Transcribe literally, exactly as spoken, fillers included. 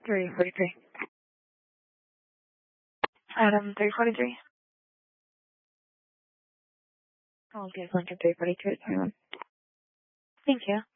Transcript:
three forty-three. Adam, three forty-three. I'll give Lincoln three forty-two at twenty-one. Thank you.